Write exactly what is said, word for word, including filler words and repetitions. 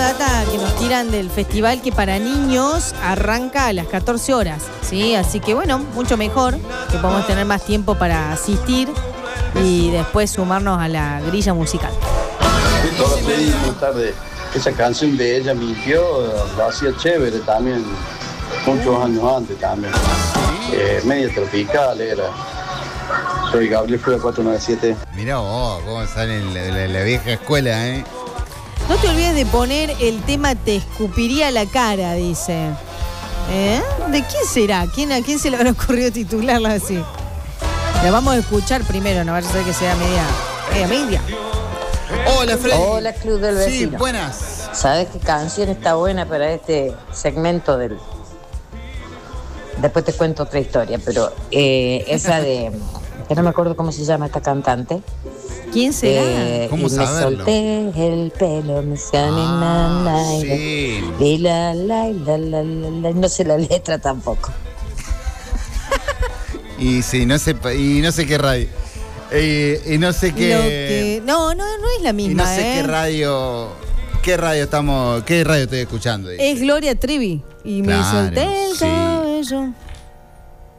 data que nos tiran del festival que para niños arranca a las catorce horas, ¿sí? Así que bueno, mucho mejor, que podamos tener más tiempo para asistir y después sumarnos a la grilla musical. Todas las leyes muy tarde. Esa canción de Ella Mintió la hacía chévere también, muchos años antes también. Eh, media tropical era. Soy Gabriel Fuga cuatro nueve siete. Mirá vos, cómo salen la, la, la vieja escuela, ¿eh? No te olvides de poner el tema Te escupiría la cara, dice. ¿Eh? ¿De quién será? ¿Quién, ¿A quién se le habrá ocurrido titularla así? La vamos a escuchar primero, no vaya a ser que sea media, media media. Hola, Freddy. Hola, Club del Vecino. Sí, buenas. ¿Sabes qué canción está buena para este segmento del... Después te cuento otra historia, pero eh, esa de... que no me acuerdo cómo se llama esta cantante. ¿Quién será? Eh, ¿Cómo y me saberlo? solté el pelo, me sale Ah, na, na, sí. y la, la, la, la, la, la, no sé la letra tampoco. Y sí, no sé, y no sé qué radio. Eh, y no sé qué. Lo que... No, no, no es la y misma, no sé ¿eh? qué radio. ¿Qué radio estamos? ¿Qué radio estoy escuchando? Es Gloria Trevi. Y me Claro, solté el sí. cabello.